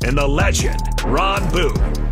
and the legend, Ron Boone.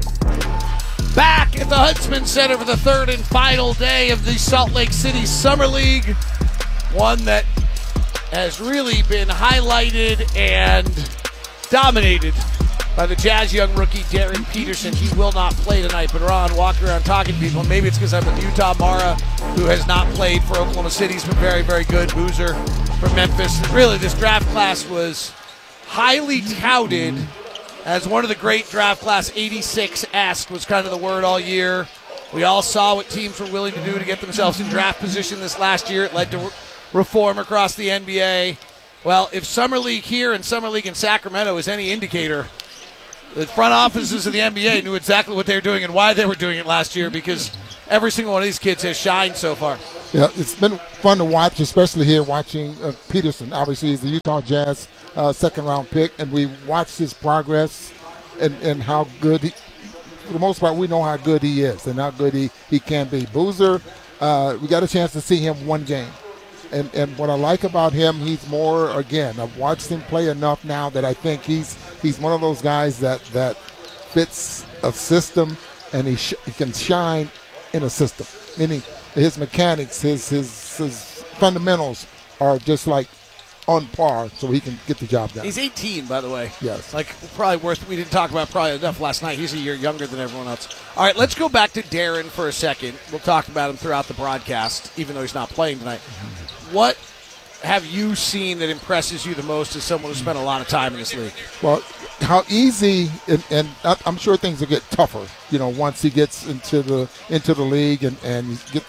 Back at the Huntsman Center for the third and final day of the Salt Lake City Summer League. One that has really been highlighted and dominated by the Jazz young rookie Darren Peterson. He will not play tonight, but Ron, walking around talking to people. Maybe it's because I'm with Utah Mara, who has not played for Oklahoma City. He's been very, very good. Boozer from Memphis. Really, this draft class was highly touted as one of the great draft class. 86-esque was kind of the word all year. We all saw what teams were willing to do to get themselves in draft position this last year. It led to reform across the NBA. Well, if Summer League here and Summer League in Sacramento is any indicator, the front offices of the NBA knew exactly what they were doing and why they were doing it last year, because every single one of these kids has shined so far. Yeah, it's been fun to watch, especially here watching Peterson. Obviously, he's the Utah Jazz second-round pick, and we watched his progress and how good he, for the most part, we know how good he is and how good he can be. Boozer, we got a chance to see him one game. And what I like about him, he's more, again, I've watched him play enough now that I think he's one of those guys that fits a system, and he can shine in a system. Meaning his mechanics, his fundamentals are just like on par, so he can get the job done. He's 18, by the way. Yes. Like, probably worth, we didn't talk about probably enough last night. He's a year younger than everyone else. All right, let's go back to Darren for a second. We'll talk about him throughout the broadcast, even though he's not playing tonight. What have you seen that impresses you the most as someone who spent a lot of time in this league? Well, how easy, and I'm sure things will get tougher, once he gets into the league and get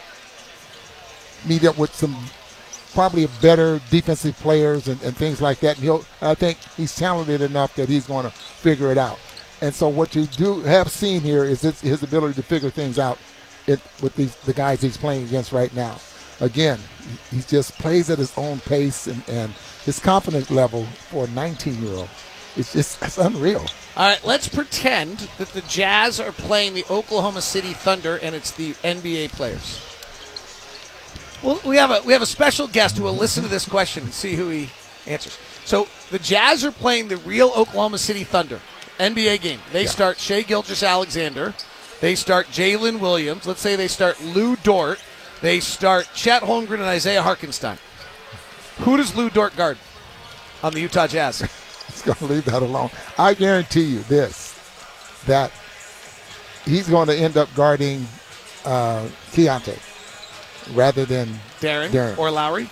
meet up with some probably better defensive players and things like that. And I think he's talented enough that he's going to figure it out. And so what you do have seen here is his ability to figure things out with the guys he's playing against right now. Again, he just plays at his own pace, and his confidence level for a 19-year-old it's unreal. All right, let's pretend that the Jazz are playing the Oklahoma City Thunder, and it's the NBA players. Well, we have a special guest who will listen to this question and see who he answers. So the Jazz are playing the real Oklahoma City Thunder, NBA game. They start Shai Gilgeous-Alexander. They start Jalen Williams. Let's say they start Lou Dort. They start Chet Holmgren and Isaiah Hartenstein. Who does Lou Dort guard on the Utah Jazz? He's going to leave that alone. I guarantee you that he's going to end up guarding Keontae rather than Darren or Lowry.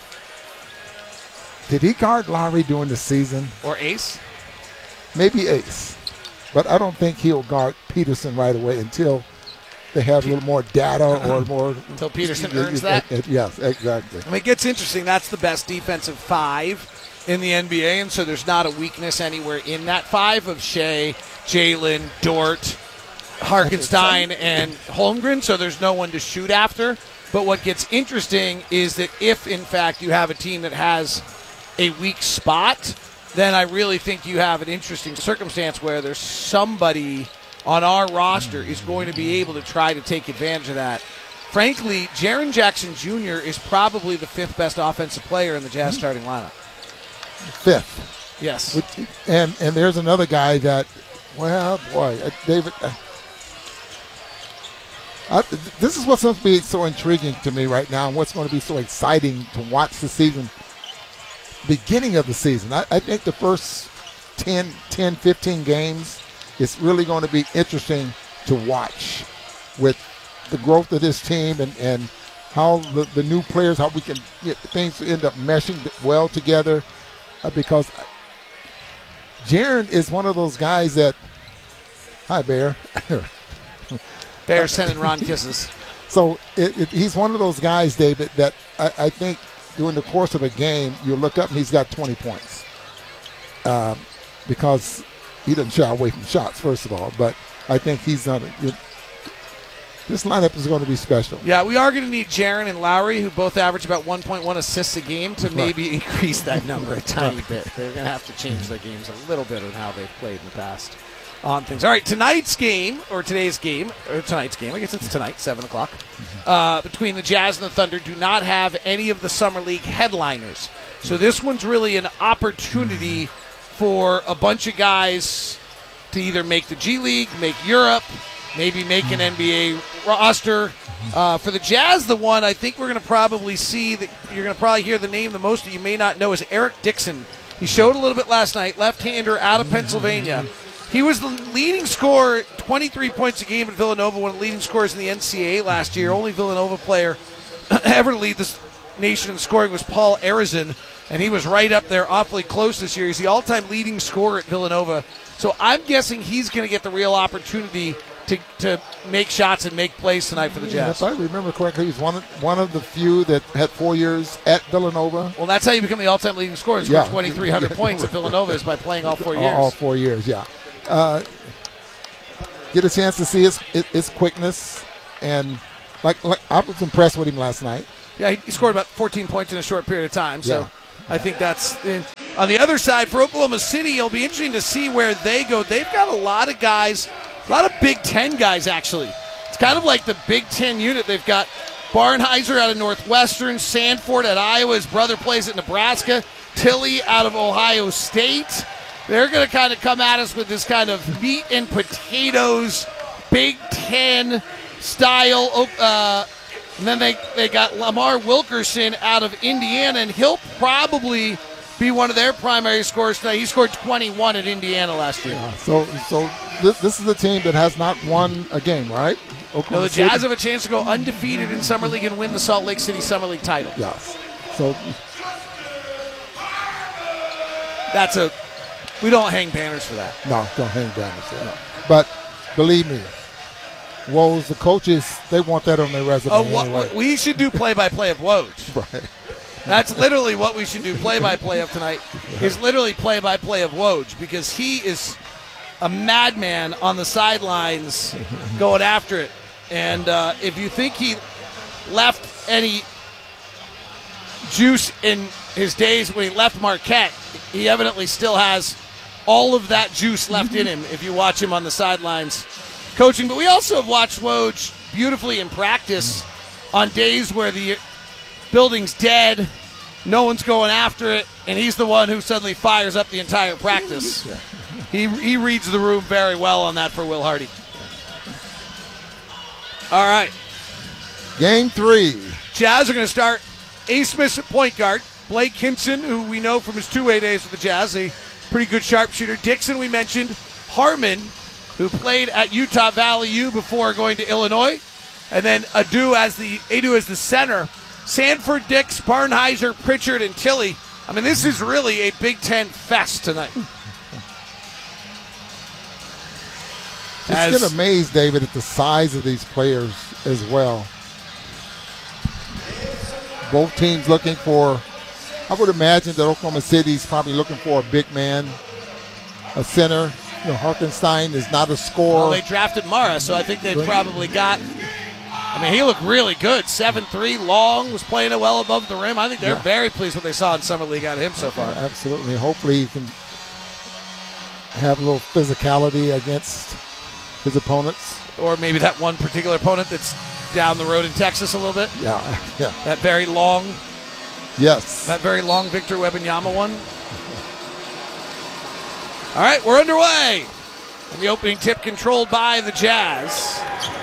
Did he guard Lowry during the season? Or Ace? Maybe Ace. But I don't think he'll guard Peterson right away until they have a little more data or more. Until Peterson earns that? Yes, exactly. I mean, it gets interesting. That's the best defensive five in the NBA, and so there's not a weakness anywhere in that five of Shai, Jalen, Dort, Hartenstein, and Holmgren, so there's no one to shoot after. But what gets interesting is that if, in fact, you have a team that has a weak spot, then I really think you have an interesting circumstance where there's somebody on our roster is going to be able to try to take advantage of that. Frankly, Jaren Jackson Jr. is probably the fifth best offensive player in the Jazz starting lineup. Fifth. Yes. And there's another guy that, well, boy, David. This is what's going to be so intriguing to me right now, and what's going to be so exciting to watch the season, beginning of the season. I think the first 10, 15 games, it's really going to be interesting to watch with the growth of this team and how the new players, how we can get things to end up meshing well together, because Jaren is one of those guys that, hi, Bear. Bear sending Ron kisses. So he's one of those guys, David, that I think during the course of a game, you look up and he's got 20 points. Because he doesn't shy away from shots, first of all. But I think he's not this lineup is going to be special. Yeah, we are going to need Jaren and Lowry, who both average about 1.1 assists a game, to maybe increase that number a tiny bit. They're going to have to change their games a little bit on how they've played in the past on things. All right, tonight's game, I guess it's tonight, 7 o'clock, between the Jazz and the Thunder, do not have any of the Summer League headliners. So this one's really an opportunity for a bunch of guys to either make the G League, make Europe, maybe make an NBA roster. For the Jazz, the one I think we're going to probably see, that you're going to probably hear the name the most that you may not know, is Eric Dixon. He showed a little bit last night, left-hander out of Pennsylvania. He was the leading scorer, 23 points a game at Villanova, one of the leading scorers in the NCAA last year. Only Villanova player ever to lead this nation in scoring was Paul Arizin, and he was right up there awfully close this year. He's the all-time leading scorer at Villanova. So I'm guessing he's going to get the real opportunity to make shots and make plays tonight for the Jazz. If I remember correctly, he's one of the few that had 4 years at Villanova. Well, that's how you become the all-time leading scorer. Score 2,300 points at Villanova is by playing all 4 years. All 4 years, yeah. Get a chance to see his quickness, and like I was impressed with him last night. Yeah, he scored about 14 points in a short period of time. So Yeah. I think that's on the other side for Oklahoma City. It'll be interesting to see where they go. They've got a lot of guys. A lot of Big Ten guys, actually. It's kind of like the Big Ten unit. They've got Barnheiser out of Northwestern, Sanford at Iowa. His brother plays at Nebraska. Tilley out of Ohio State. They're going to kind of come at us with this kind of meat and potatoes, Big Ten style. And then they got Lamar Wilkerson out of Indiana, and he'll probably be one of their primary scorers tonight. He scored 21 at Indiana last year. Yeah, so this is a team that has not won a game, right? No, the Jazz have a chance to go undefeated in Summer League and win the Salt Lake City Summer League title. Yes. So we don't hang banners for that. no, don't hang banners for that. But believe me, Woj, the coaches, they want that on their resume anyway. We should do play-by-play of Woj. Right. That's literally what we should do. Play-by-play of tonight is literally play-by-play of Woj, because he is a madman on the sidelines going after it. And if you think he left any juice in his days when he left Marquette, he evidently still has all of that juice left in him if you watch him on the sidelines coaching. But we also have watched Woj beautifully in practice on days where the building's dead, no one's going after it, and he's the one who suddenly fires up the entire practice. He reads the room very well on that for Will Hardy. All right. Game 3. Jazz are going to start A. Smith at point guard. Blake Hinson, who we know from his two-way days with the Jazz, a pretty good sharpshooter. Dixon, we mentioned. Harmon, who played at Utah Valley U before going to Illinois. And then Adu as the center. Sanford, Dix, Barnheiser, Pritchard, and Tilley. I mean, this is really a Big Ten fest tonight. Just get amazed, David, at the size of these players as well. Both teams looking for, I would imagine that Oklahoma City's probably looking for a big man, a center. You know, Hartenstein is not a scorer. Well, they drafted Mara, so I think they've probably got, I mean, he looked really good. 7'3", long, was playing it well above the rim. I think they're very pleased with what they saw in Summer League out of him so far. Absolutely. Hopefully he can have a little physicality against his opponents. Or maybe that one particular opponent that's down the road in Texas a little bit. Yeah. That very long Victor Wembanyama one. All right, we're underway. And the opening tip controlled by the Jazz.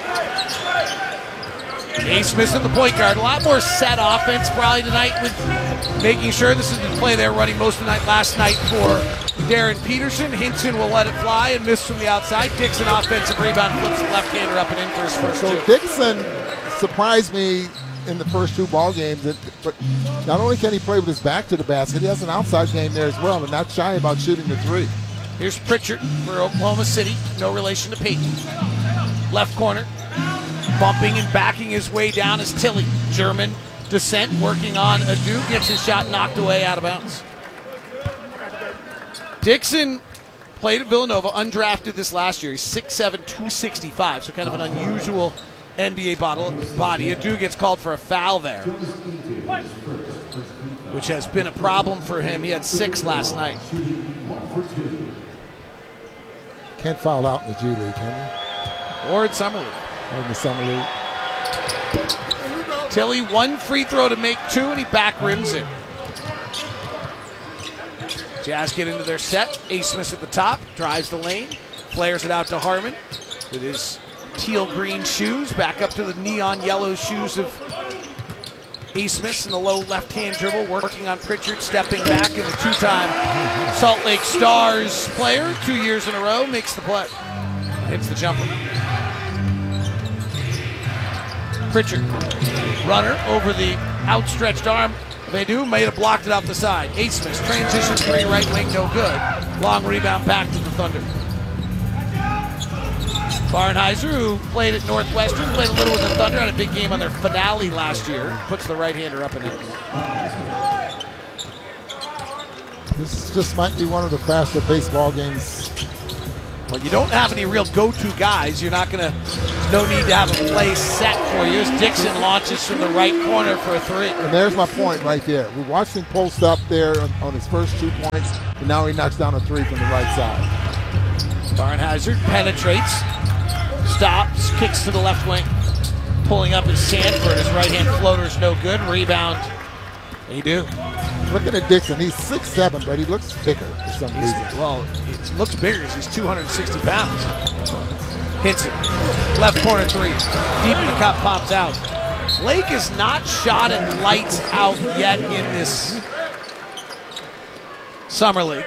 A. Smith at the point guard. A lot more set offense probably tonight with making sure this is the play they were running most of the night last night for Darren Peterson. Hinson will let it fly and miss from the outside. Dixon offensive rebound, flips the left-hander up and in for his first two. So Dixon surprised me in the first two ball games, but not only can he play with his back to the basket, he has an outside game there as well, and not shy about shooting the three. Here's Pritchard for Oklahoma City, no relation to Peyton. Left corner, bumping and backing his way down is Tilley. German descent, working on Adu, gets his shot knocked away out of bounds. Dixon played at Villanova, undrafted this last year. He's 6'7", 265, so kind of an unusual NBA body. Adu gets called for a foul there, which has been a problem for him. He had 6 last night. Can't foul out in the G League, can you? Or in Summer League. Or in the Summer League. Tilley, one free throw to make 2, and he back rims it. Jazz get into their set. A. Smith at the top, drives the lane, flares it out to Harmon with his teal green shoes, back up to the neon yellow shoes of Smith in the low left-hand dribble, working on Pritchard, stepping back, and the two-time Salt Lake Stars player, 2 years in a row, makes the play. Hits the jumper. Pritchard, runner over the outstretched arm. Vedu may have blocked it off the side. Smith, transition three, right wing, no good. Long rebound back to the Thunder. Barnheiser, who played at Northwestern, played a little with the Thunder, had a big game on their finale last year. Puts the right-hander up and in. This just might be one of the faster baseball games. Well, you don't have any real go-to guys. You're not going to, no need to have a play set for you. As Dixon launches from the right corner for a three. And there's my point right there. We watched him post up there on his first 2 points, and now he knocks down a three from the right side. Barnheiser penetrates, stops, kicks to the left wing. Pulling up is Sanford. His right-hand floater's no good. Rebound. They do. Looking at Dixon, he's 6'7", but he looks bigger for some reason. Well, it looks bigger because he's 260 pounds. Hits it. Left corner three. Deep in the cup, pops out. Blake is not shot at lights out yet in this Summer League.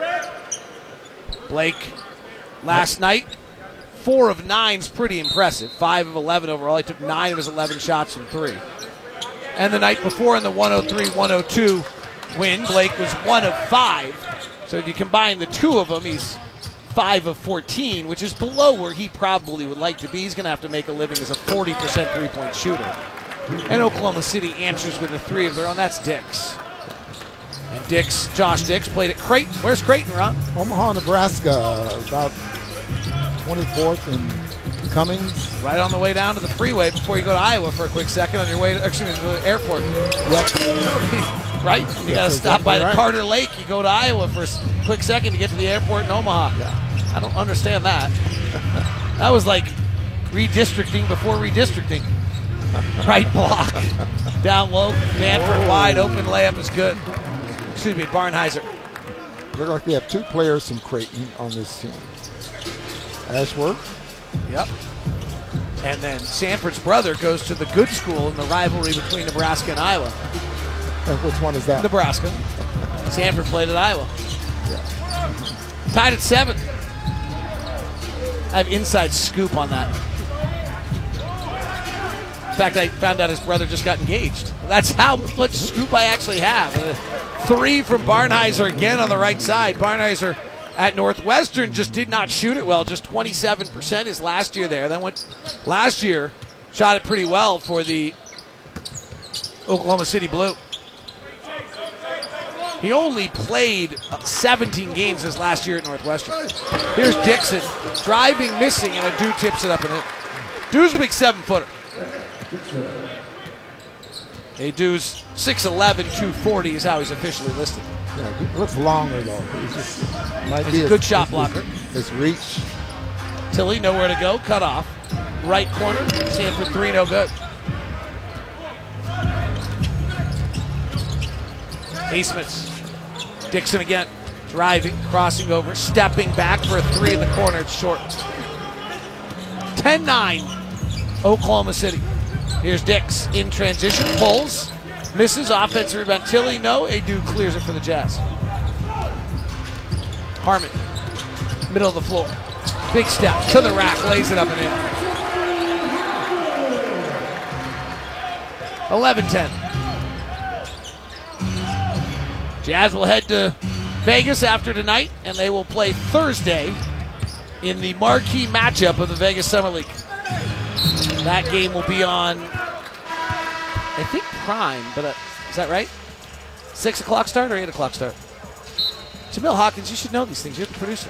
Blake, last night, 4 of 9's pretty impressive. 5 of 11 overall. He took 9 of his 11 shots from three. And the night before in the 103-102 win, Blake was 1 of 5. So if you combine the two of them, he's 5 of 14, which is below where he probably would like to be. He's going to have to make a living as a 40% three-point shooter. And Oklahoma City answers with a three of their own. That's Dix. And Dix, Josh Dix, played at Creighton. Where's Creighton, Ron? Omaha, Nebraska, about 24th and Cummings. Right on the way down to the freeway before you go to Iowa for a quick second on your way to, to the airport. Yep. Right? You got to stop by the Carter Lake. You go to Iowa for a quick second to get to the airport in Omaha. Yeah. I don't understand that. That was like redistricting before redistricting. Right block. Down low. Manford wide open. Layup is good. Excuse me, Barnheiser. Look like they have 2 players from Creighton on this team. Ashworth. Yep. And then Sanford's brother goes to the good school in the rivalry between Nebraska and Iowa. And which one is that? Nebraska. Sanford played at Iowa. Yeah. Tied at 7. I have inside scoop on that. In fact, I found out his brother just got engaged. That's how much scoop I actually have. 3 from Barnheiser again on the right side. Barnheiser at Northwestern just did not shoot it well. Just 27% his last year there. Then went last year, shot it pretty well for the Oklahoma City Blue. He only played 17 games his last year at Northwestern. Here's Dixon, driving, missing, and a dude tips it up and in. Dude's a big 7-footer. Hey, Dude's 6'11", 240 is how he's officially listed. Yeah, he looks longer though. He's a good shot blocker. His reach. Tilly, nowhere to go, cut off. Right corner, Sanford 3, no good. Smith. Dixon again, driving, crossing over, stepping back for a 3 in the corner. It's short. 10-9, Oklahoma City. Here's Dix in transition, pulls, misses, offensive rebound. Tilly, no. Adu clears it for the Jazz. Harmon, middle of the floor. Big step to the rack, lays it up and in. 11-10. Jazz will head to Vegas after tonight, and they will play Thursday in the marquee matchup of the Vegas Summer League. That game will be on, I think, Prime, but is that right? 6 o'clock start or 8 o'clock start? Jamil Hawkins, you should know these things. You're the producer.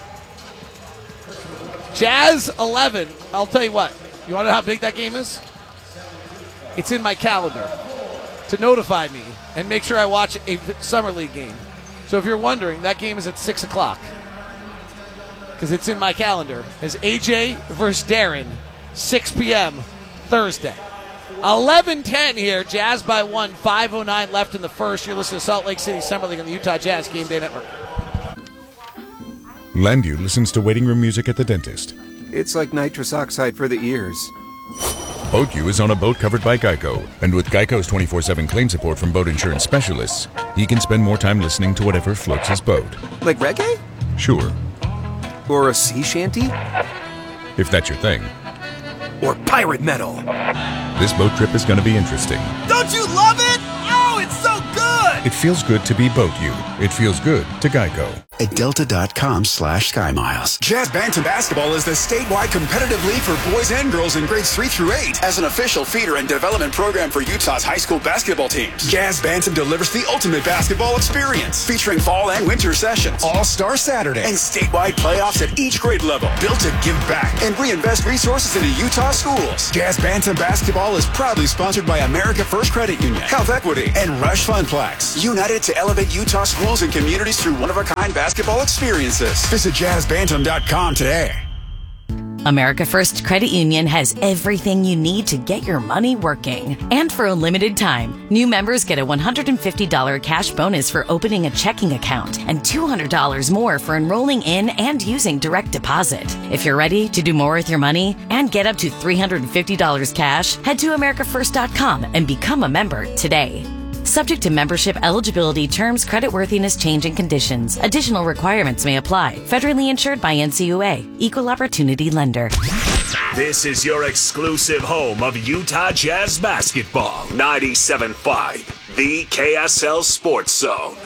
Jazz 11. I'll tell you what. You want to know how big that game is? It's in my calendar to notify me and make sure I watch a Summer League game. So if you're wondering, that game is at 6 o'clock because it's in my calendar. As AJ versus Darren, 6 p.m. Thursday. 11-10 here. Jazz by 1. 5:09 left in the first. You're listening to Salt Lake City Summer League on the Utah Jazz Game Day Network. Landu listens to waiting room music at the dentist. It's like nitrous oxide for the ears. Boat U is on a boat covered by Geico, and with Geico's 24/7 claim support from boat insurance specialists, he can spend more time listening to whatever floats his boat. Like reggae? Sure, Or a sea shanty? if that's your thing. Or pirate metal. This boat trip is going to be interesting. Don't you love it? Oh, it's so good! It feels good to be Boat U. It feels good to Geico. At delta.com/SkyMiles. Jazz Bantam Basketball is the statewide competitive league for boys and girls in grades 3 through 8. As an official feeder and development program for Utah's high school basketball teams, Jazz Bantam delivers the ultimate basketball experience, featuring fall and winter sessions, All-Star Saturday, and statewide playoffs at each grade level, built to give back and reinvest resources into Utah schools. Jazz Bantam Basketball is proudly sponsored by America First Credit Union, Health Equity, and Rush Funplex, united to elevate Utah schools and communities through one-of-a-kind basketball experiences. Visit jazzbantam.com today. America First Credit Union has everything you need to get your money working. And for a limited time, new members get a $150 cash bonus for opening a checking account and $200 more for enrolling in and using direct deposit. If you're ready to do more with your money and get up to $350 cash, head to americafirst.com and become a member today. Subject to membership eligibility, terms, creditworthiness, change, and conditions. Additional requirements may apply. Federally insured by NCUA. Equal Opportunity Lender. This is your exclusive home of Utah Jazz basketball. 97.5, the KSL Sports Zone.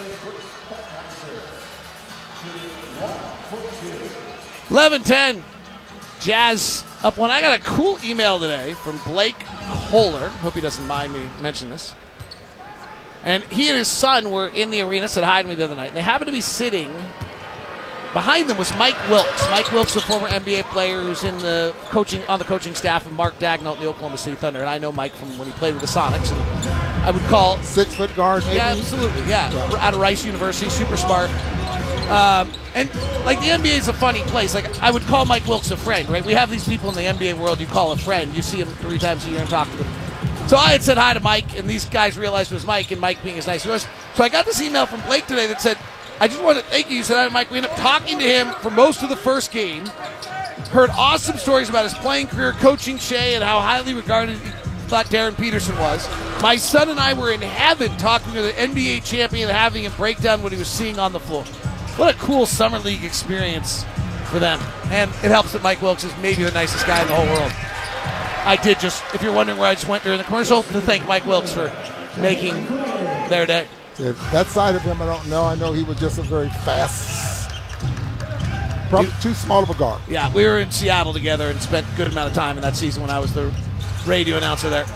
11-10. Jazz up one. I got a cool email today from Blake Kohler. Hope he doesn't mind me mentioning this. And he and his son were in the arena, said hi to me the other night. They happened to be sitting. Behind them was Mike Wilkes. Mike Wilkes, a former NBA player who's on the coaching staff of Mark Dagnall in the Oklahoma City Thunder. And I know Mike from when he played with the Sonics. And I would call 6-foot guard, maybe? Yeah, absolutely. Yeah, out of Rice University, super smart. And like the NBA is a funny place. Like I would call Mike Wilkes a friend, right? We have these people in the NBA world you call a friend. You see him 3 times a year and talk to them. So I had said hi to Mike, and these guys realized it was Mike, and Mike being as nice as he was. So I got this email from Blake today that said, I just want to thank you. He said hi to Mike. We ended up talking to him for most of the first game. Heard awesome stories about his playing career, coaching Shea, and how highly regarded he thought Darren Peterson was. My son and I were in heaven talking to the NBA champion and having him break down what he was seeing on the floor. What a cool summer league experience for them. And it helps that Mike Wilkes is maybe the nicest guy in the whole world. I did just, if you're wondering where I just went during the commercial, to thank Mike Wilkes for making their day. Yeah, that side of him, I don't know. I know he was just a very fast, probably too small of a guard. Yeah, we were in Seattle together and spent a good amount of time in that season when I was the radio announcer there.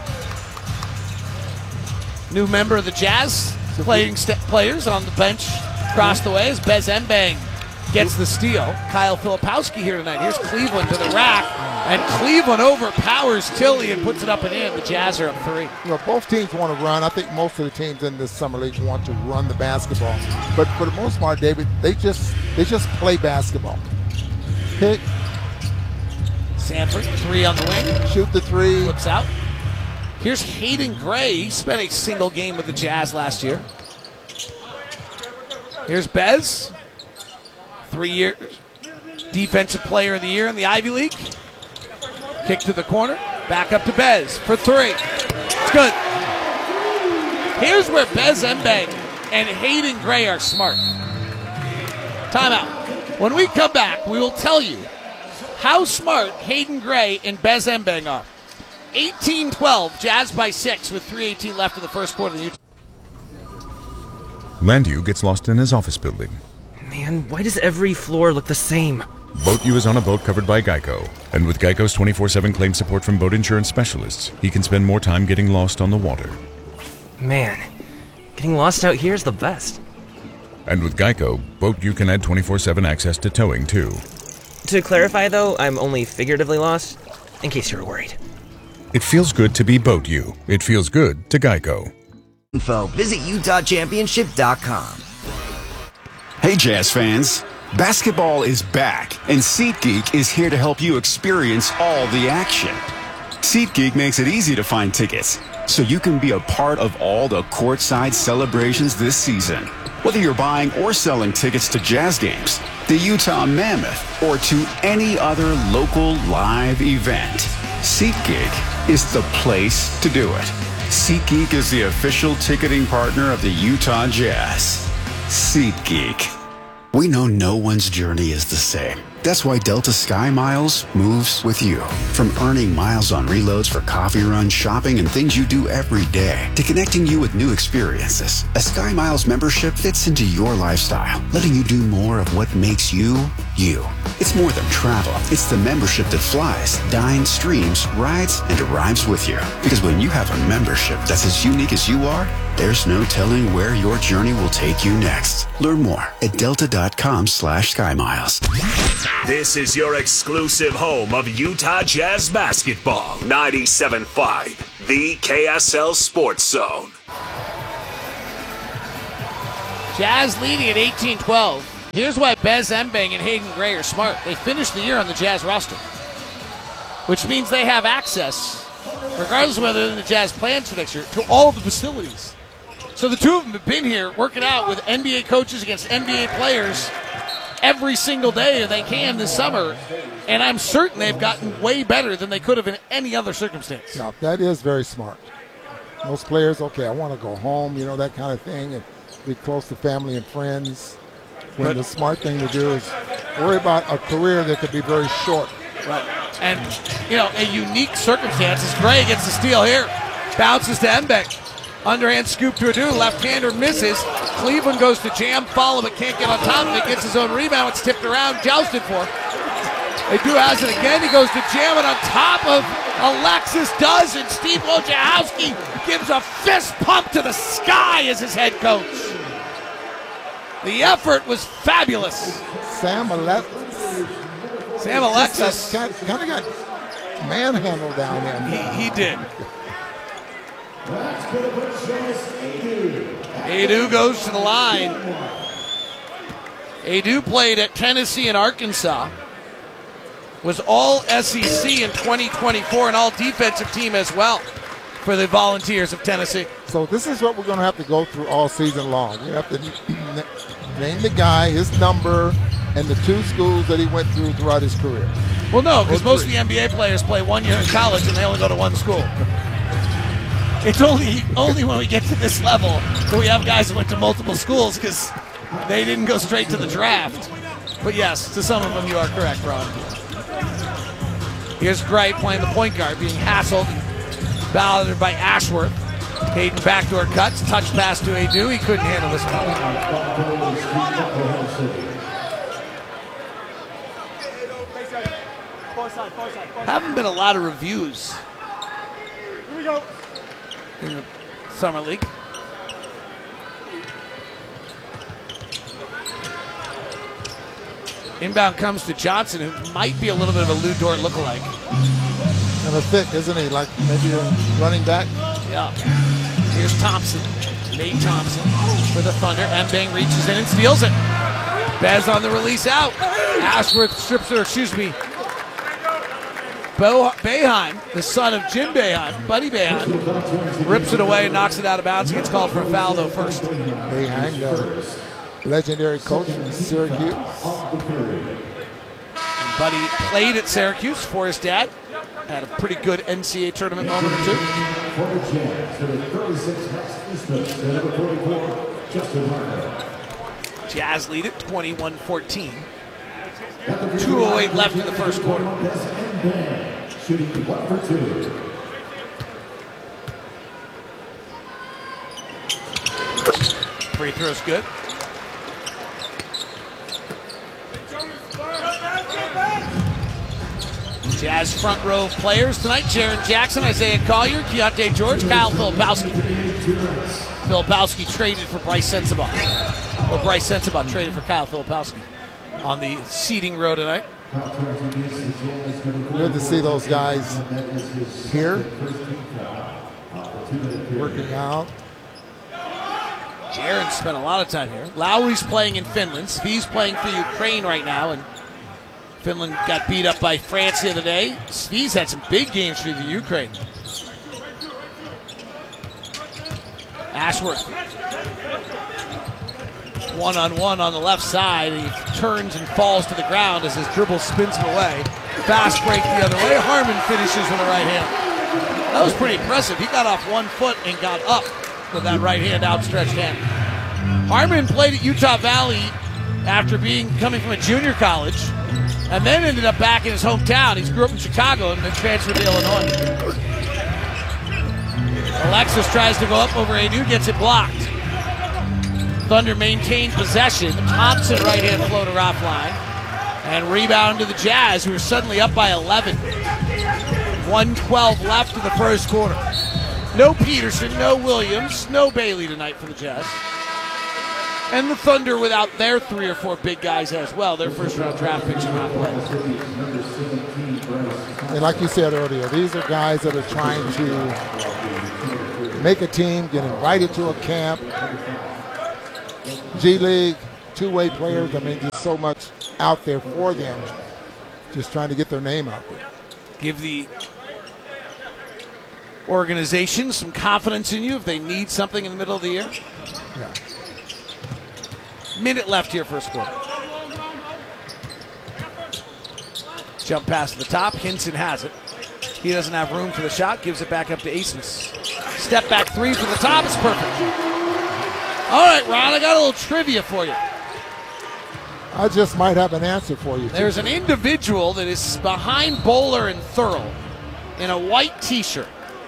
New member of the Jazz, players on the bench across the way as Bez Mbang gets the steal. Kyle Filipowski here tonight. Here's Cleveland to the rack, and Cleveland overpowers Tilly and puts it up and in. The Jazz are up 3. You know, both teams want to run. I think most of the teams in this summer league want to run the basketball. But for the most part, David, they just play basketball. Pick, Sanford, 3 on the wing. shoot the 3. Looks out. Here's Hayden Gray. He spent a single game with the Jazz last year. Here's Bez. 3-year defensive player of the year in the Ivy League. Kick to the corner. Back up to Bez for 3. It's good. Here's where Bez Mbang and Hayden Gray are smart. Timeout. When we come back, we will tell you how smart Hayden Gray and Bez Mbang are. 18-12, Jazz by 6 with 3:18 left in the first quarter. Landu gets lost in his office building. Man, why does every floor look the same? Boat U is on a boat covered by Geico. And with Geico's 24/7 claim support from boat insurance specialists, he can spend more time getting lost on the water. Man, getting lost out here is the best. And with Geico, Boat U can add 24/7 access to towing, too. To clarify, though, I'm only figuratively lost, in case you were worried. It feels good to be Boat U. It feels good to Geico. Info. Visit UtahChampionship.com. Hey, Jazz fans. Basketball is back, and SeatGeek is here to help you experience all the action. SeatGeek makes it easy to find tickets, so you can be a part of all the courtside celebrations this season. Whether you're buying or selling tickets to Jazz games, the Utah Mammoth, or to any other local live event, SeatGeek is the place to do it. SeatGeek is the official ticketing partner of the Utah Jazz. SeatGeek. We know no one's journey is the same. That's why Delta Sky Miles moves with you. From earning miles on reloads for coffee runs, shopping, and things you do every day, to connecting you with new experiences, a Sky Miles membership fits into your lifestyle, letting you do more of what makes you, you. It's more than travel. It's the membership that flies, dines, streams, rides, and arrives with you. Because when you have a membership that's as unique as you are, there's no telling where your journey will take you next. Learn more at delta.com/SkyMiles. This is your exclusive home of Utah Jazz basketball. 97.5, the KSL Sports Zone. Jazz leading at 18-12. Here's why Bez Mbeng and Hayden Gray are smart. They finished the year on the Jazz roster, which means they have access, regardless of whether the Jazz plans for next year, to all the facilities. So the two of them have been here working out with NBA coaches against NBA players every single day they can this summer, and I'm certain they've gotten way better than they could have in any other circumstance. Now, that is very smart. Most players, okay, I want to go home, you know, that kind of thing, and be close to family and friends. When the smart thing to do is worry about a career that could be very short. Right. And, you know, a unique circumstance is Gray gets the steal here. Bounces to Mbeng. Underhand scoop to Adu. Left-hander misses. Cleveland goes to jam, follow, but can't get on top of it. Gets his own rebound. It's tipped around, jousted for. Adu has it again. He goes to jam it on top of Alexis does, and Steve Wojciechowski gives a fist pump to the sky as his head coach. The effort was fabulous. Sam Alexis kind of got manhandled down there. He did. Adu goes to the line. Adu played at Tennessee and Arkansas. Was all SEC in 2024 and all defensive team as well for the Volunteers of Tennessee. So this is what we're going to have to go through all season long. We have to name the guy, his number, and the two schools that he went through throughout his career. Well, no, because most of the NBA players play 1 year in college and they only go to one school. It's only when we get to this level that we have guys who went to multiple schools because they didn't go straight to the draft. But yes, to some of them you are correct, Ron. Here's Gray playing the point guard, being hassled and balloted by Ashworth. Hayden backdoor cuts, touch pass to Adu. He couldn't handle this one. Haven't been a lot of reviews in the Summer League. Inbound comes to Johnson, who might be a little bit of a Lou Dort lookalike. Kind of thick, isn't he? Like maybe a running back? Yeah. Here's Thompson. Nate Thompson for the Thunder. Mbeng reaches in and steals it. Bez on the release out. Ashworth strips her, Boeheim, the son of Jim Boeheim, Buddy Boeheim, rips it away and knocks it out of bounds. He gets called for a foul, though, first. Boeheim, the legendary coach from Syracuse. And Buddy played at Syracuse for his dad. Had a pretty good NCAA tournament moment or two. Jazz lead it 21-14. 2:08 left in the first quarter. Free throw's good. Jazz front row players tonight: Jaren Jackson, Isaiah Collier, Keontae George, Kyle Filipowski. Filipowski traded for Bryce Sensabaugh. Or Bryce Sensabaugh traded for Kyle Filipowski on the seeding row tonight. Good to see those guys here working out. Jaren spent a lot of time here. Lowry's playing in Finland. Sve's playing for Ukraine right now, and Finland got beat up by France the other day. Sve's had some big games for the Ukraine. Ashworth. One-on-one on the left side. He turns and falls to the ground as his dribble spins him away. Fast break the other way. Harmon finishes with a right hand. That was pretty impressive. He got off 1 foot and got up with that right hand, outstretched hand. Harmon played at Utah Valley after coming from a junior college, and then ended up back in his hometown. He grew up in Chicago and then transferred to Illinois. Alexis tries to go up over Anu, gets it blocked. Thunder maintained possession. Thompson right-hand floater offline. And rebound to the Jazz, who are suddenly up by 11. 1:12 left in the first quarter. No Peterson, no Williams, no Bailey tonight for the Jazz. And the Thunder without their 3 or 4 big guys as well. Their first-round draft picks are not playing. And like you said earlier, these are guys that are trying to make a team, get invited to a camp. G League, two-way players. I mean, there's so much out there for them, just trying to get their name out there. Give the organization some confidence in you if they need something in the middle of the year. Yeah. Minute left here, first quarter. Jump pass to the top. Hinson has it. He doesn't have room for the shot. Gives it back up to Asmus. Step back 3 from the top. It's perfect. All right, Ron, I got a little trivia for you. I just might have an answer for you. There's an individual that is behind Bowler and Thurl in a white T-shirt.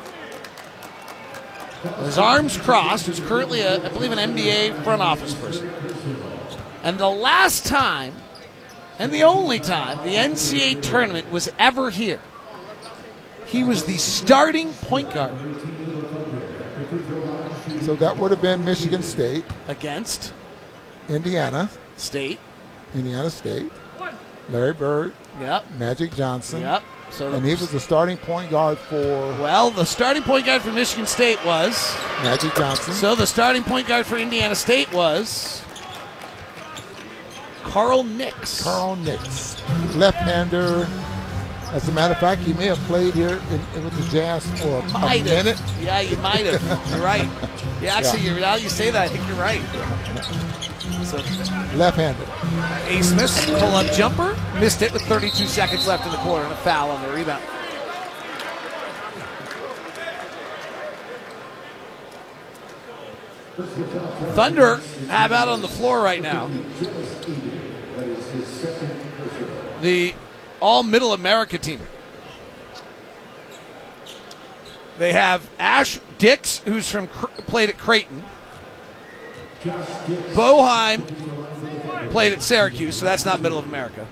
His arms crossed, who's currently, I believe, an NBA front office person. And the last time, and the only time, the NCAA tournament was ever here, he was the starting point guard. So that would have been Michigan State. Against? Indiana. State. Indiana State. Larry Bird. Yep. Magic Johnson. Yep. So and he was the starting point guard for... Well, the starting point guard for Michigan State was... Magic Johnson. So the starting point guard for Indiana State was... Carl Nix. Carl Nix. Left-hander. As a matter of fact, he may have played here with the Jazz for a minute. Yeah, you might have. You're right. Yeah, actually, now you say that, I think you're right. So, left-handed. Asmus, pull-up jumper. Missed it with 32 seconds left in the quarter and a foul on the rebound. Thunder have out on the floor right now the all-Middle America team. They have Ash Dix, who's played at Creighton. Boheim played at Syracuse, so that's not Middle of America.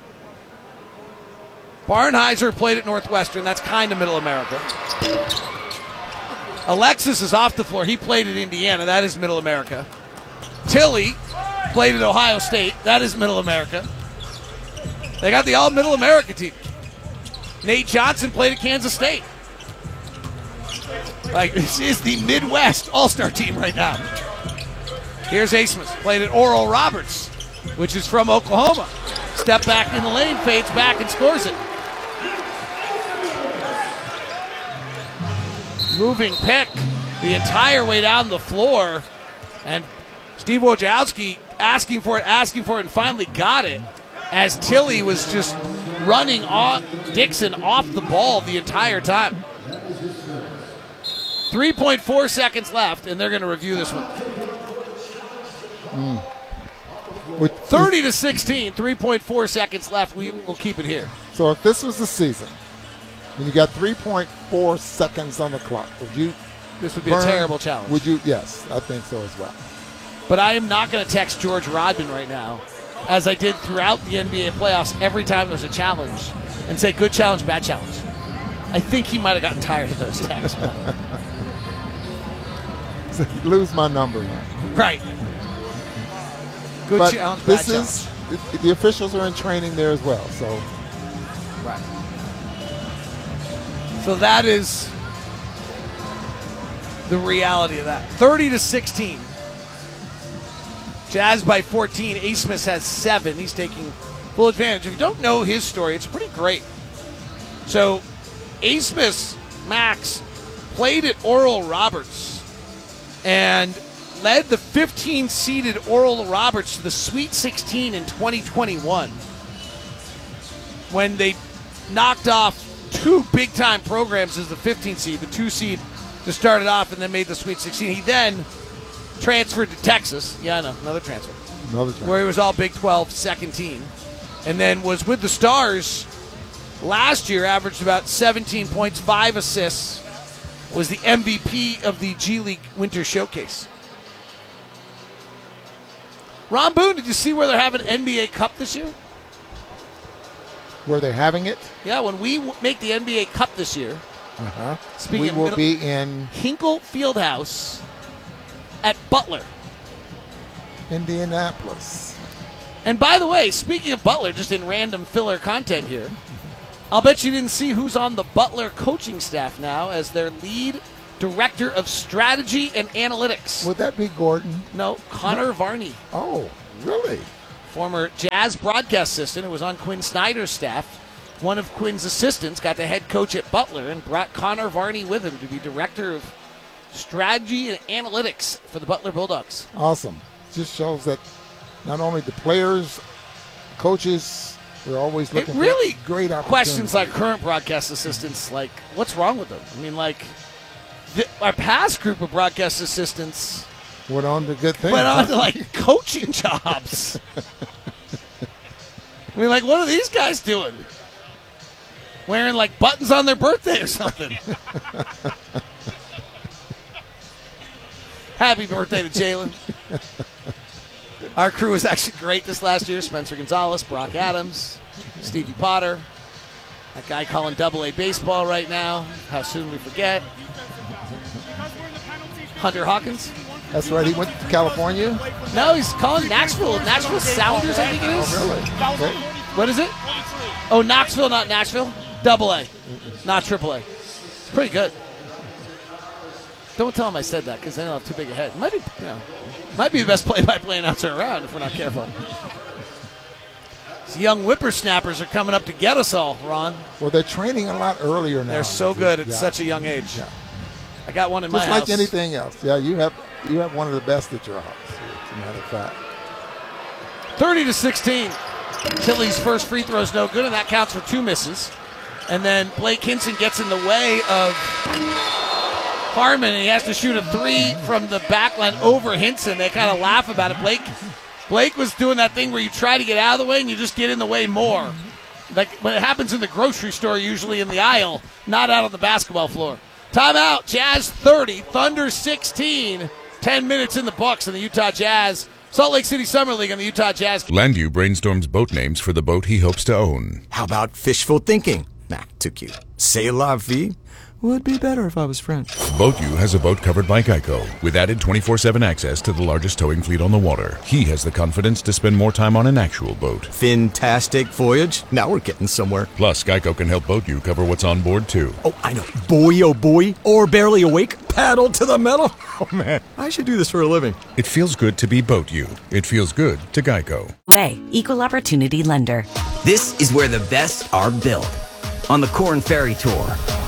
Barnheiser played at Northwestern, that's kind of Middle America. Alexis is off the floor, he played at Indiana, that is Middle America. Tilley played at Ohio State, that is Middle America. They got the all-Middle America team. Nate Johnson played at Kansas State. Like, this is the Midwest All-Star team right now. Here's Asmus, played at Oral Roberts, which is from Oklahoma. Step back in the lane, fades back and scores it. Moving pick the entire way down the floor. And Steve Wojciechowski asking for it, and finally got it as Tilley was just running Dixon off the ball the entire time. 3.4 seconds left, and they're going to review this one. 30-16, 3.4 seconds left. We'll keep it here. So if this was the season, and you got 3.4 seconds on the clock, this would be a terrible challenge. Would you? Yes, I think so as well. But I am not going to text George Rodman right now, as I did throughout the NBA playoffs every time there's a challenge, and say good challenge, bad challenge. I think he might have gotten tired of those texts. Lose my number. Right. Good but challenge, this bad is challenge. The officials are in training there as well. So. Right. So that is the reality of that. 30-16. Jazz by 14. Asmus has 7. He's taking full advantage. If you don't know his story, it's pretty great. So Asmus Max played at Oral Roberts and led the 15-seeded Oral Roberts to the Sweet 16 in 2021 when they knocked off two big-time programs as the 15 seed, the 2 seed to start it off, and then made the Sweet 16. He then transferred to Texas. Yeah, I know, another transfer. Where he was all Big 12 second team. And then was with the Stars last year, averaged about 17 points, 5 assists, was the MVP of the G League Winter Showcase. Ron Boone, did you see where they're having NBA Cup this year? Were they having it? Yeah, when we make the NBA Cup this year, we will be in Hinkle Fieldhouse at Butler, Indianapolis. And by the way, speaking of Butler, just in random filler content here, I'll bet you didn't see who's on the Butler coaching staff now as their lead director of strategy and analytics. Would that be Gordon? No, Connor Varney. Oh, really? Former Jazz broadcast assistant who was on Quinn Snyder's staff. One of Quinn's assistants got the head coach at Butler and brought Connor Varney with him to be director of strategy and analytics for the Butler Bulldogs. Awesome. Just shows that not only the players, coaches, we're always looking for great opportunities. Questions like current broadcast assistants, like, what's wrong with them? I mean, like, our past group of broadcast assistants went on to good things. Went on to, like, coaching jobs. I mean, like, what are these guys doing? Wearing, like, buttons on their birthday or something. Happy birthday to Jalen. Our crew was actually great this last year. Spencer Gonzalez, Brock Adams, Stevie Potter, that guy calling AA baseball right now. How soon we forget. Hunter Hawkins. That's right. He went to California. No, he's calling Knoxville Sounders, I think it is. Oh, really? Okay. What is it? Oh, Knoxville, not Nashville. AA, not AAA. It's pretty good. Don't tell him I said that because then I'll have too big a head. Might be the best play-by-play announcer around if we're not careful. These young whippersnappers are coming up to get us all, Ron. Well, they're training a lot earlier now. They're so good at such a young age. Yeah. I got one in my house. Just like anything else. Yeah, you have one of the best at your house, as a matter of fact. 30-16. Tilly's first free throw is no good, and that counts for 2 misses. And then Blake Hinson gets in the way of Harmon, and he has to shoot a 3 from the backline over Hinson. They kind of laugh about it. Blake was doing that thing where you try to get out of the way and you just get in the way more. Like when it happens in the grocery store, usually in the aisle, not out on the basketball floor. Timeout, Jazz 30, Thunder 16. 10 minutes in the books in the Utah Jazz. Salt Lake City Summer League on the Utah Jazz. Landu brainstorms boat names for the boat he hopes to own. How about fishful thinking? Nah, too cute. C'est la vie? Would be better if I was French. BoatU has a boat covered by Geico with added 24/7 access to the largest towing fleet on the water. He has the confidence to spend more time on an actual boat. Fantastic voyage. Now we're getting somewhere. Plus, Geico can help BoatU cover what's on board, too. Oh, I know. Boy, oh boy. Or barely awake. Paddle to the metal. Oh, man. I should do this for a living. It feels good to be BoatU. It feels good to Geico. Way, Equal Opportunity Lender. This is where the best are built. On the Corn Ferry Tour,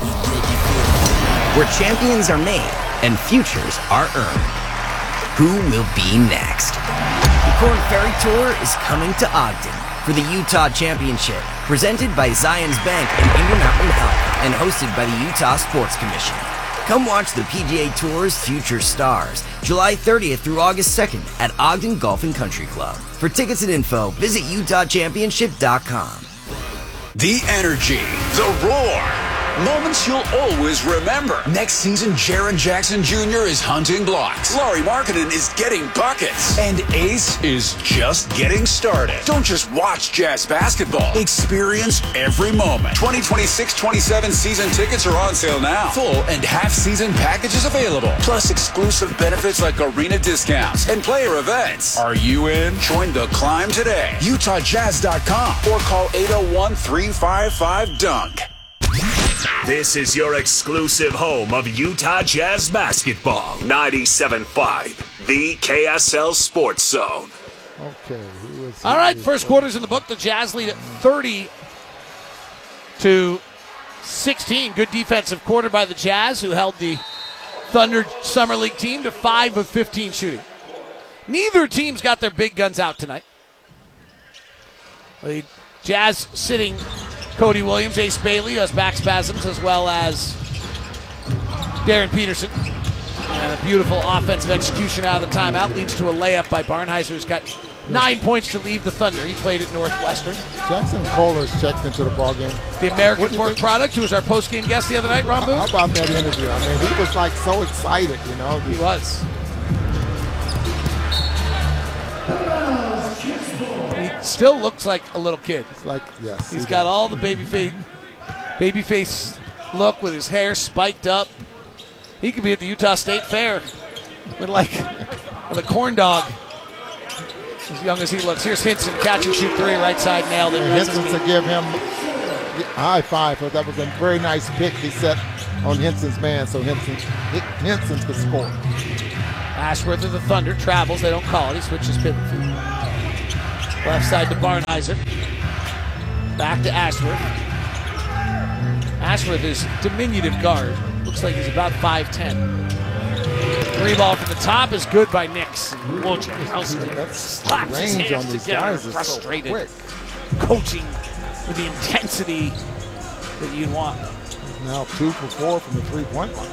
where champions are made and futures are earned. Who will be next? The Corn Ferry Tour is coming to Ogden for the Utah Championship, presented by Zions Bank and Intermountain Health, and hosted by the Utah Sports Commission. Come watch the PGA Tour's future stars, July 30th through August 2nd at Ogden Golf and Country Club. For tickets and info, visit UtahChampionship.com. The energy, the roar, moments you'll always remember. Next season, Jaren Jackson Jr. is hunting blocks. Laurie Markkinen is getting buckets. And Ace is just getting started. Don't just watch Jazz basketball. Experience every moment. 2026-27 season tickets are on sale now. Full and half-season packages available. Plus exclusive benefits like arena discounts and player events. Are you in? Join the climb today. UtahJazz.com or call 801-355-DUNK. This is your exclusive home of Utah Jazz basketball. 97.5, the KSL Sports Zone. Okay. All right, first quarter's in the book. The Jazz lead at 30-16. Good defensive quarter by the Jazz, who held the Thunder Summer League team to 5 of 15 shooting. Neither team's got their big guns out tonight. The Jazz sitting Cody Williams, Ace Bailey, who has back spasms, as well as Darren Peterson. And a beautiful offensive execution out of the timeout leads to a layup by Barnhizer, who's got 9 points to leave the Thunder. He played at Northwestern. Jackson Kohler's checked into the ballgame. The American Pork Product, who was our post-game guest the other night, Ron Boone. How about that interview? I mean, he was like so excited, you know. He was. He still looks like a little kid. It's like, yes. He's got all the baby face look with his hair spiked up. He could be at the Utah State Fair with a corn dog. As young as he looks. Here's Hinson, catch and shoot three, right side, nailed it. Hinson to give him a high five, but that was a very nice pick he set on Hinson's man, so Hinson could score. Ashworth of the Thunder travels, they don't call it, he switches pivot feet. Left side to Barnhizer. Back to Ashworth. Ashworth is diminutive guard. Looks like he's about 5'10". Three ball from the top is good by Nix. Wojciechowski slaps his hands together, frustrated. Coaching with the intensity that you'd want. Now 2 for 4 from the three-point line.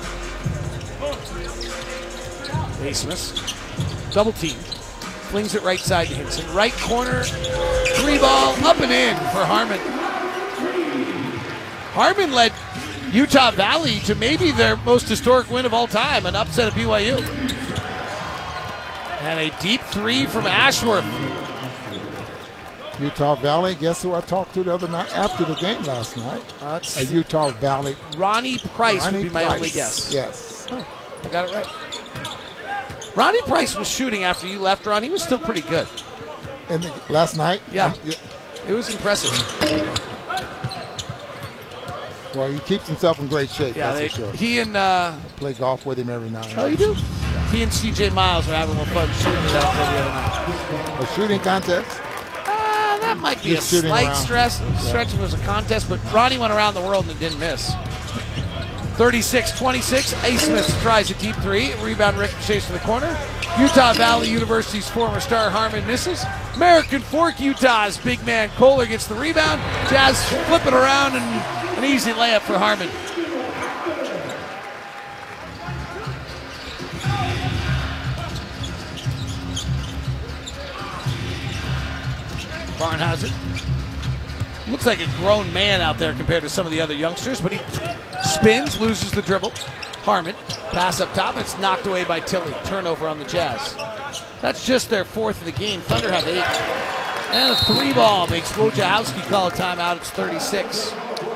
Naismith, double team. Flings it right side to Hinson. Right corner, three ball, up and in for Harmon. Harmon led Utah Valley to maybe their most historic win of all time, an upset of BYU. And a deep three from Ashworth. Utah Valley, guess who I talked to the other night after the game last night? A Utah Valley. Ronnie Price would be my only guess. Yes. Oh, I got it right. Ronnie Price was shooting after you left, Ron. He was still pretty good. Last night? Yeah. It was impressive. Well, he keeps himself in great shape, that's for sure. He and... play golf with him every now and then. Oh, you do? He and C.J. Miles are having more fun shooting it out there the other night. A shooting contest? That might be a slight stretch if it was a contest, but Ronnie went around the world and didn't miss. 36-26, A. Smith tries a deep three. Rebound ricochets to the corner. Utah Valley University's former star Harmon misses. American Fork Utah's big man Kohler gets the rebound. Jazz flip it around and an easy layup for Harmon. Barnhizer. Looks like a grown man out there compared to some of the other youngsters, but he spins, loses the dribble. Harmon, pass up top, it's knocked away by Tilley. Turnover on the Jazz. That's just their fourth of the game. Thunder have 8. And a three ball makes Wojciechowski call a timeout. It's 36.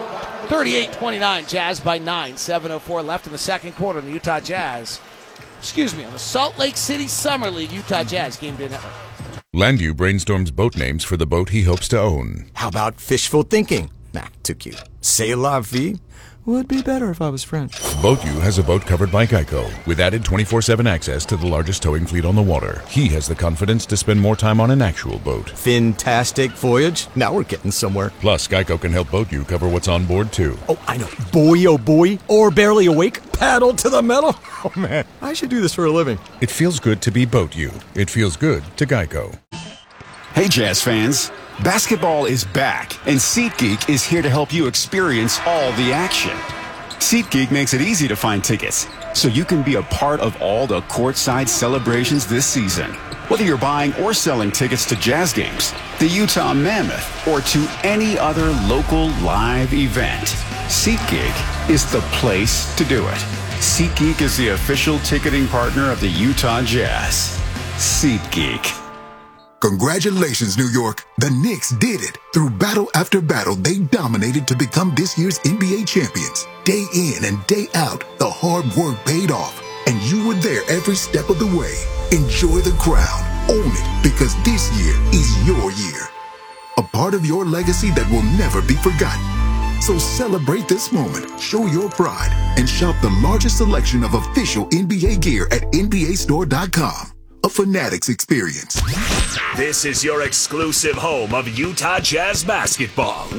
38-29, Jazz by 9. 7:04 left in the second quarter. The Utah Jazz, on the Salt Lake City Summer League Utah Jazz Game Day Network. Landu brainstorms boat names for the boat he hopes to own. How about fishful thinking? Nah, too cute. C'est la vie? Would be better if I was French. BoatU has a boat covered by Geico with added 24/7 access to the largest towing fleet on the water. He has the confidence to spend more time on an actual boat. Fantastic voyage. Now we're getting somewhere. Plus, Geico can help BoatU cover what's on board, too. Oh, I know. Boy, oh boy. Or barely awake. Paddle to the metal. Oh, man. I should do this for a living. It feels good to be BoatU. It feels good to Geico. Hey, Jazz fans. Basketball is back, and SeatGeek is here to help you experience all the action. SeatGeek makes it easy to find tickets, so you can be a part of all the courtside celebrations this season. Whether you're buying or selling tickets to Jazz games, the Utah Mammoth, or to any other local live event, SeatGeek is the place to do it. SeatGeek is the official ticketing partner of the Utah Jazz. SeatGeek. Congratulations, New York. The Knicks did it. Through battle after battle, they dominated to become this year's NBA champions. Day in and day out, the hard work paid off, and you were there every step of the way. Enjoy the crown. Own it, because this year is your year. A part of your legacy that will never be forgotten. So celebrate this moment, show your pride, and shop the largest selection of official NBA gear at NBAstore.com. A Fanatics experience. This is your exclusive home of Utah Jazz basketball.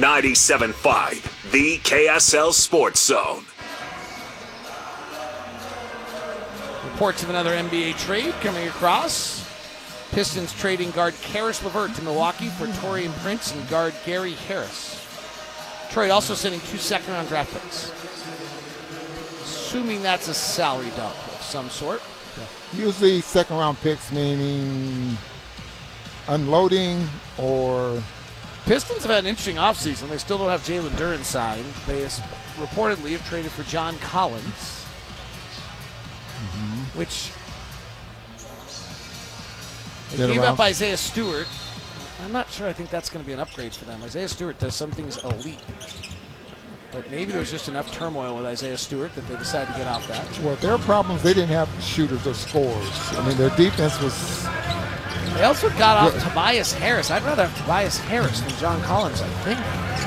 97.5, the KSL Sports Zone. Reports of another NBA trade coming across. Pistons trading guard Karis LeVert to Milwaukee for Taurean Prince and guard Gary Harris. Troy also sending 2 second-round draft picks. Assuming that's a salary dump of some sort. Usually second-round picks meaning unloading or... Pistons have had an interesting offseason. They still don't have Jalen Duren signed. They reportedly have traded for John Collins, which they gave up Isaiah Stewart. I'm not sure I think that's going to be an upgrade for them. Isaiah Stewart does some things elite. But maybe there was just enough turmoil with Isaiah Stewart that they decided to get off that. Well, their problems, they didn't have shooters or scorers. I mean, their defense was... They also got off Tobias Harris. I'd rather have Tobias Harris than John Collins, I think.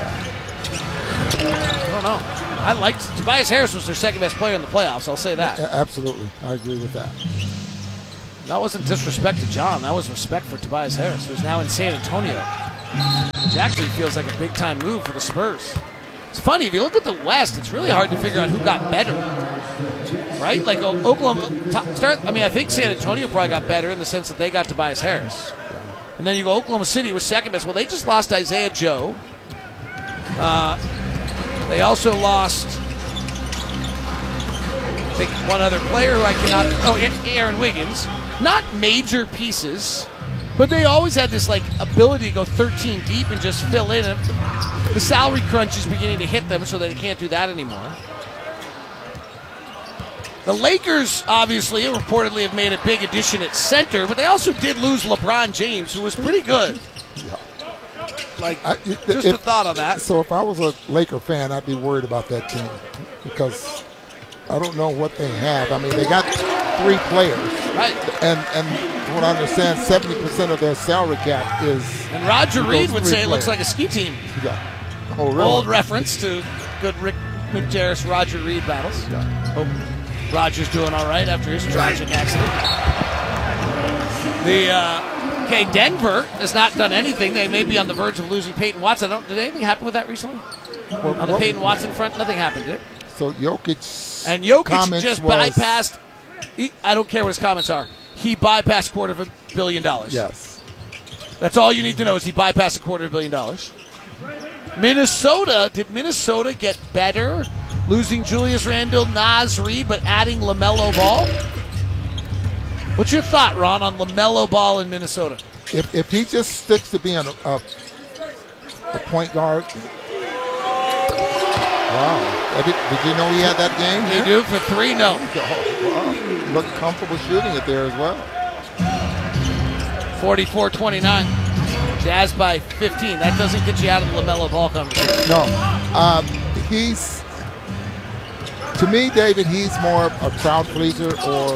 I don't know. I liked Tobias Harris was their second best player in the playoffs. I'll say that. Absolutely. I agree with that. That wasn't disrespect to John. That was respect for Tobias Harris, who's now in San Antonio. Which actually feels like a big-time move for the Spurs. It's funny, if you look at the West, it's really hard to figure out who got better. Right? Like Oklahoma, I think San Antonio probably got better in the sense that they got Tobias Harris. And then you go Oklahoma City was second best. Well, they just lost Isaiah Joe. They also lost, I think, one other player who I cannot, Aaron Wiggins. Not major pieces, but they always had this ability to go 13 deep and just fill in. The salary crunch is beginning to hit them, so they can't do that anymore. The Lakers, obviously, reportedly have made a big addition at center, but they also did lose LeBron James, who was pretty good. Just a thought on that. So if I was a Laker fan, I'd be worried about that team because I don't know what they have. I mean, they got 3 players. Right. And from what I understand, 70% of their salary cap is... And Roger Reed would say it looks like a ski team. Yeah. Oh, really? Old reference to good Rick McJarris, Roger Reed battles. Yeah. Hope Roger's doing all right after his tragic accident. Denver has not done anything. They may be on the verge of losing Peyton Watson. Did anything happen with that recently? On the Peyton Watson front, nothing happened, did it? So Jokic just bypassed. I don't care what his comments are. He bypassed $250 million. Yes. That's all you need to know is he bypassed $250 million. Minnesota, did Minnesota get better losing Julius Randle, Naz Reid, but adding LaMelo Ball? What's your thought, Ron, on LaMelo Ball in Minnesota? If he just sticks to being a point guard. Wow. Did you know he had that game? They do for 3? No. Wow. Looked comfortable shooting it there as well. 44-29. Jazz by 15. That doesn't get you out of the LaMelo Ball conversation. No. To me, David, he's more a crowd pleaser or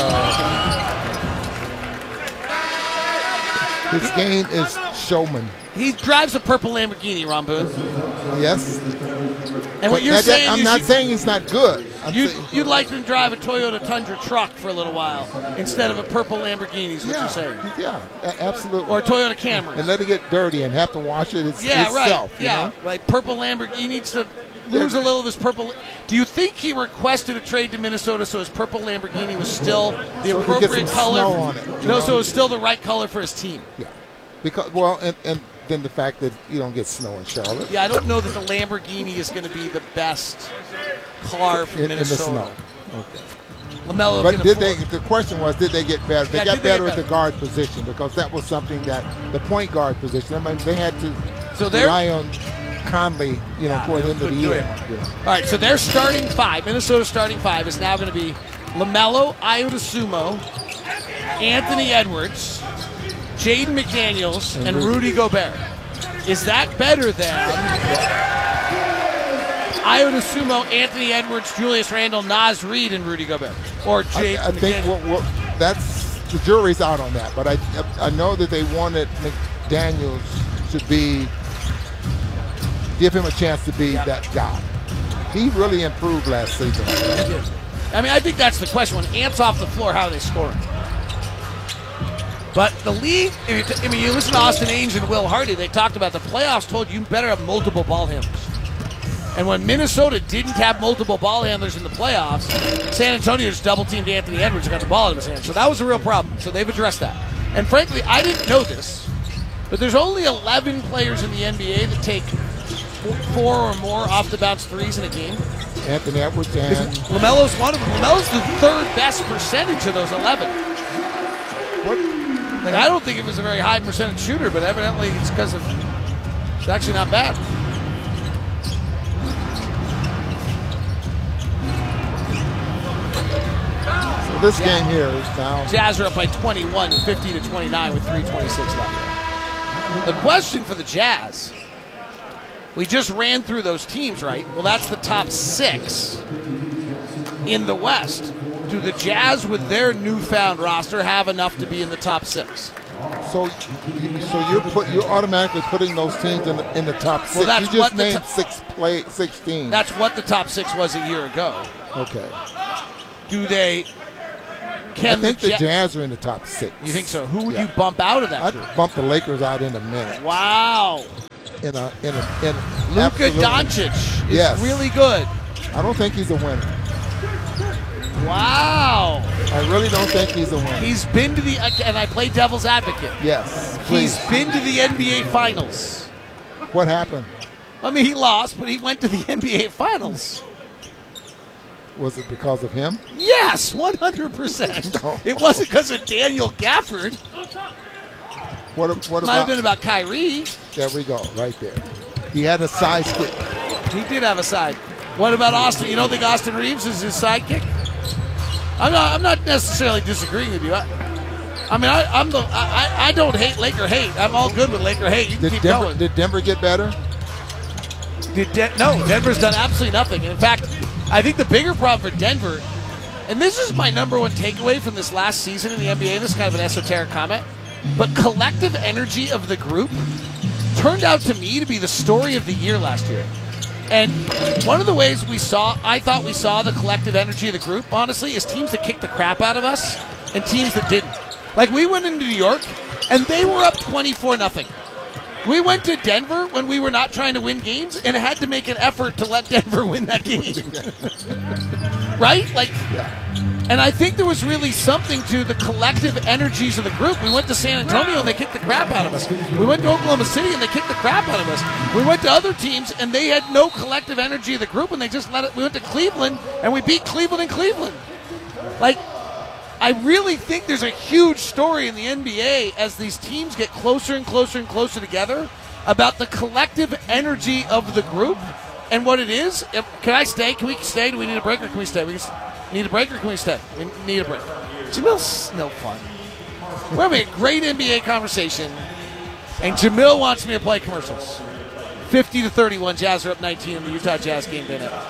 his game is showman. He drives a purple Lamborghini, Ron Boone. Yes. And what you're saying I'm not saying he's not good. You'd like to drive a Toyota Tundra truck for a little while instead of a purple Lamborghini is what you're saying. Yeah, absolutely. Or a Toyota Camry. And let it get dirty and have to wash it itself. Right. Yeah, know? like purple Lamborghini needs to lose a little of his purple. Do you think he requested a trade to Minnesota so his purple Lamborghini was still the appropriate color? On it, so it was still the right color for his team? Yeah. Because, and then the fact that you don't get snow in Charlotte. Yeah, I don't know that the Lamborghini is going to be the best car for Minnesota. In the snow. Okay. LaMelo but the question was, did they get better? They got better at the guard position because that was something that the point guard position. I mean, they had to rely on Conley, toward the end of the year. All right, so their starting 5, Minnesota's starting 5 is now going to be LaMelo, Ayo Dosunmu, Anthony Edwards, Jaden McDaniels, and Rudy Gobert. Is that better than Ayo Dosunmu, Anthony Edwards, Julius Randle, Naz Reid, and Rudy Gobert? Or Jaden I think that's the jury's out on that, but I know that they wanted McDaniels to give him a chance to be that guy. He really improved last season. I mean, I think that's the question. When Ant's off the floor, how are they scoring? But the league, you listen to Austin Ainge and Will Hardy, they talked about the playoffs told you better have multiple ball handlers. And when Minnesota didn't have multiple ball handlers in the playoffs, San Antonio just double-teamed Anthony Edwards and got the ball out of his hand. So that was a real problem. So they've addressed that. And frankly, I didn't know this, but there's only 11 players in the NBA that take 4 or more off-the-bounce threes in a game. Anthony Edwards and LaMelo's one of them. LaMelo's the third best percentage of those 11. Like, I don't think it was a very high percentage shooter, but evidently it's because of it's actually not bad. So this game here is now. Jazz are up by 21, 50-29 with 3:26 left. The question for the Jazz, we just ran through those teams, right? Well, that's the top 6 in the West. Do the Jazz, with their newfound roster, have enough to be in the top 6? So you're automatically putting those teams in the top 6. Well, that's you just what named 6 teams. That's what the top 6 was a year ago. Okay. Do they? I think the Jazz are in the top 6. You think so? Who would you bump out of that? I'd bump the Lakers out in a minute. Wow. In Luka Doncic is really good. I don't think he's a winner. Wow. I really don't think he's a winner. He's been to the, and I play devil's advocate. Yes, please. He's been to the NBA Finals. What happened? I mean, he lost, but he went to the NBA Finals. Was it because of him? Yes, 100%. No. It wasn't because of Daniel Gafford. What Might have been about Kyrie. There we go, right there. He had a sidekick. He did have a side. What about Austin? You don't think Austin Reeves is his sidekick? I'm not necessarily disagreeing with you. I don't hate Laker hate. I'm all good with Laker hate. You can keep going. Did Denver get better? No, Denver's done absolutely nothing. In fact, I think the bigger problem for Denver, and this is my number one takeaway from this last season in the NBA, and this is kind of an esoteric comment, but collective energy of the group turned out to me to be the story of the year last year. And one of the ways I thought we saw the collective energy of the group, honestly, is teams that kicked the crap out of us and teams that didn't. Like, we went into New York, and they were up 24-0. We went to Denver when we were not trying to win games and had to make an effort to let Denver win that game. Right? And I think there was really something to the collective energies of the group. We went to San Antonio and they kicked the crap out of us. We went to Oklahoma City and they kicked the crap out of us. We went to other teams and they had no collective energy of the group and they just let it. We went to Cleveland and we beat Cleveland in Cleveland. I really think there's a huge story in the NBA as these teams get closer and closer and closer together about the collective energy of the group and what it is. Can I stay? Can we stay? Do we need a break or can we stay? Need a break or can we stay? We need a break. Jamil's no fun. We're having a great NBA conversation, and Jamil wants me to play commercials. 50-31, Jazz are up 19 in the Utah Jazz game day night.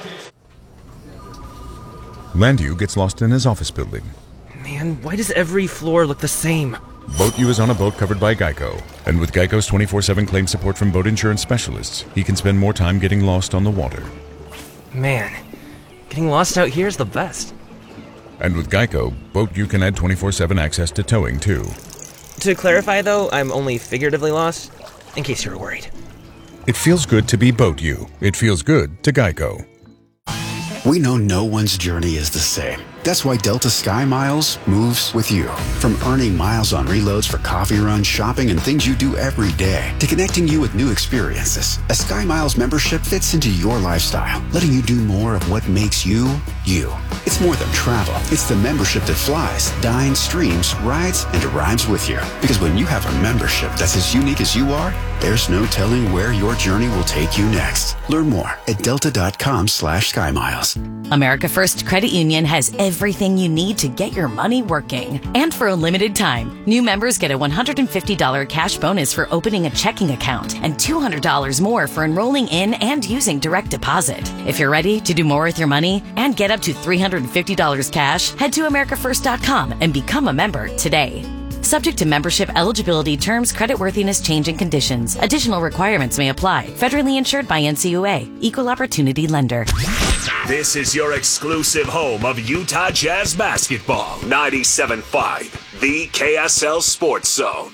Landu gets lost in his office building. Man, why does every floor look the same? BoatU is on a boat covered by Geico. And with Geico's 24/7 claim support from boat insurance specialists, he can spend more time getting lost on the water. Man, getting lost out here is the best. And with Geico, BoatU can add 24/7 access to towing, too. To clarify, though, I'm only figuratively lost, in case you were worried. It feels good to be BoatU. It feels good to Geico. We know no one's journey is the same. That's why Delta Sky Miles moves with you. From earning miles on reloads for coffee runs, shopping, and things you do every day, to connecting you with new experiences, a Sky Miles membership fits into your lifestyle, letting you do more of what makes you, you. It's more than travel. It's the membership that flies, dines, streams, rides, and rhymes with you. Because when you have a membership that's as unique as you are, there's no telling where your journey will take you next. Learn more at delta.com/SkyMiles. America First Credit Union has everything you need to get your money working. And for a limited time, new members get a $150 cash bonus for opening a checking account and $200 more for enrolling in and using direct deposit. If you're ready to do more with your money and get up to $350 cash, head to AmericaFirst.com and become a member today. Subject to membership eligibility, terms, creditworthiness, change, and conditions. Additional requirements may apply. Federally insured by NCUA. Equal Opportunity Lender. This is your exclusive home of Utah Jazz basketball. 97.5, the KSL Sports Zone.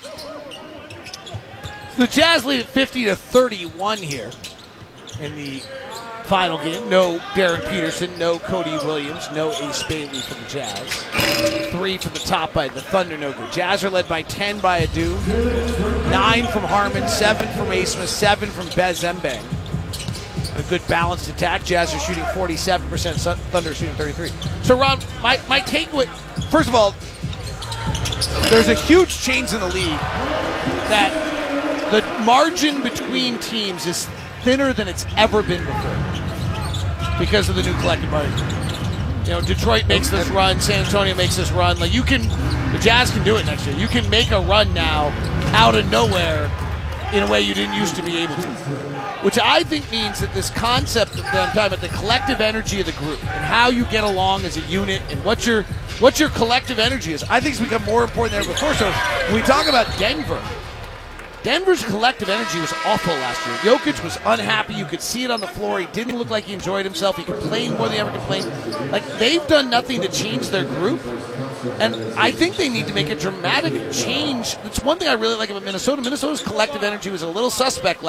The Jazz lead at 50-31 here in the final game. No Darren Peterson, no Cody Williams, no Ace Bailey for the Jazz. 3 from the top by the Thunder, no good. Jazz are led by 10 by Adu, 9 from Harmon, 7 from Asma, 7 from Bez Mbeng. A good balanced attack. Jazz are shooting 47%, Thunder shooting 33%. So, Ron, my takeaway, first of all, there's a huge change in the league that the margin between teams is thinner than it's ever been before because of the new collective bargaining. Detroit makes this run, San Antonio makes this run. Like the Jazz can do it next year. You can make a run now out of nowhere in a way you didn't used to be able to. Which I think means that this concept that I'm talking about, the collective energy of the group and how you get along as a unit and what your collective energy is, I think it's become more important than ever before. So when we talk about Denver's collective energy was awful last year. Jokic was unhappy. You could see it on the floor. He didn't look like he enjoyed himself. He complained more than he ever complained. Like, they've done nothing to change their group. And I think they need to make a dramatic change. It's one thing I really like about Minnesota. Minnesota's collective energy was a little suspect